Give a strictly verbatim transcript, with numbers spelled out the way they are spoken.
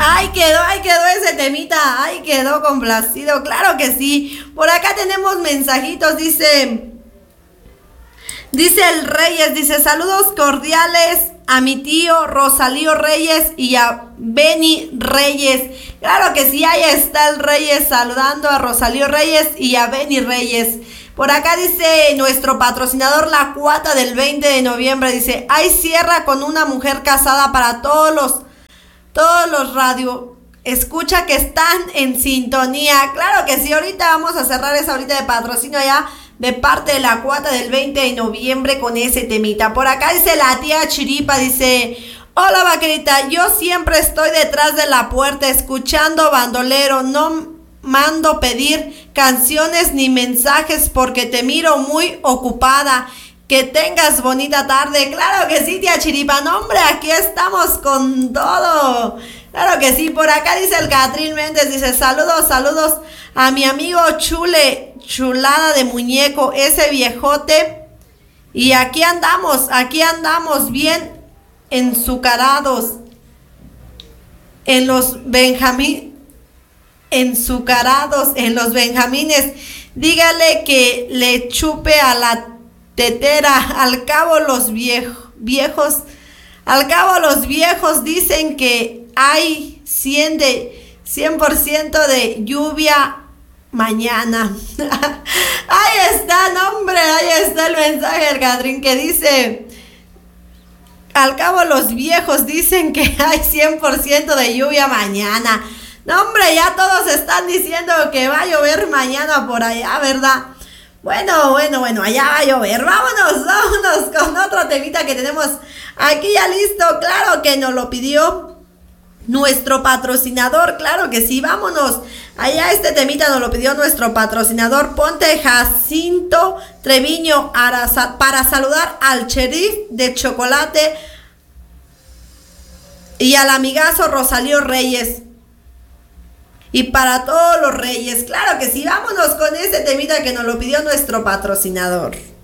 Ahí quedó, ahí quedó ese temita, ahí quedó complacido, claro que sí. Por acá tenemos mensajitos, dice, dice el Reyes, dice, saludos cordiales a mi tío Rosalío Reyes y a Benny Reyes. Claro que sí, ahí está el Reyes saludando a Rosalío Reyes y a Benny Reyes. Por acá dice nuestro patrocinador La Cuata del veinte de noviembre, dice, hay cierra con una mujer casada para todos los, todos los radio escucha que están en sintonía. Claro que sí, ahorita vamos a cerrar esa ahorita de patrocinio allá de parte de La Cuata del veinte de noviembre con ese temita. Por acá dice la tía Chiripa, dice, hola vaquerita, yo siempre estoy detrás de la puerta escuchando bandolero, no mando pedir canciones ni mensajes porque te miro muy ocupada. Que tengas bonita tarde. Claro que sí, tía Chiripa. No, hombre, aquí estamos con todo. Claro que sí. Por acá dice el Catrín Méndez, dice, saludos, saludos a mi amigo Chule, chulada de muñeco, ese viejote. Y aquí andamos, aquí andamos bien enzucarados en los Benjamín. enzucarados en los benjamines, dígale que le chupe a la tetera, al cabo los viejos, viejos, al cabo los viejos dicen que hay cien de, cien por ciento de lluvia mañana. Ahí está, no, hombre, ahí está el mensaje del Catrín que dice, al cabo los viejos dicen que hay cien por ciento de lluvia mañana. No, hombre, ya todos están diciendo que va a llover mañana por allá, ¿verdad? Bueno, bueno, bueno, allá va a llover. Vámonos, vámonos con otro temita que tenemos aquí ya listo. Claro que nos lo pidió nuestro patrocinador, claro que sí, vámonos. Allá este temita nos lo pidió nuestro patrocinador. Ponte Jacinto Treviño para saludar al sheriff de chocolate y al amigazo Rosalío Reyes. Y para todos los reyes, claro que sí, vámonos con ese temita que nos lo pidió nuestro patrocinador.